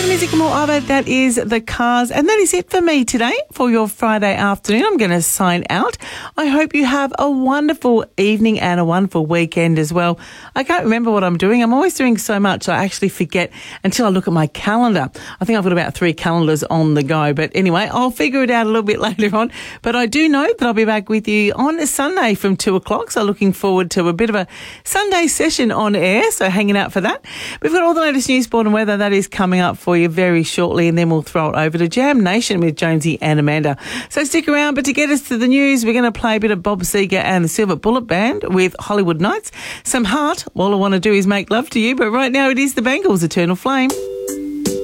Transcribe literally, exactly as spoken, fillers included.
music and more of it. That is The Cars. And that is it for me today for your Friday afternoon. I'm going to sign out. I hope you have a wonderful evening and a wonderful weekend as well. I can't remember what I'm doing. I'm always doing so much I actually forget until I look at my calendar. I think I've got about three calendars on the go. But anyway, I'll figure it out a little bit later on. But I do know that I'll be back with you on a Sunday from two o'clock. So looking forward to a bit of a Sunday session on air. So hanging out for that. We've got all the latest news, sport and weather. That is coming up for you very shortly, and then we'll throw it over to Jam Nation with Jonesy and Amanda. So stick around, but to get us to the news, we're going to play a bit of Bob Seger and the Silver Bullet Band with Hollywood Nights. Some Heart. All I want to do is make love to you, but right now it is the Bangles' Eternal Flame.